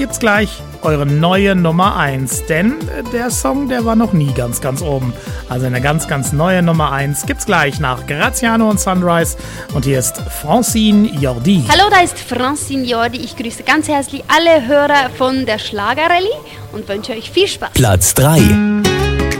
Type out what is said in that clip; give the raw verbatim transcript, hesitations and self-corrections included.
gibt's gleich eure neue Nummer eins. Denn der Song, der war noch nie ganz, ganz oben. Also eine ganz, ganz neue Nummer eins gibt's gleich nach Graziano und Sunrise. Und hier ist Francine Jordi. Hallo, da ist Francine Jordi. Ich grüße ganz herzlich alle Hörer von der Schlagerrallye und wünsche euch viel Spaß. Platz drei.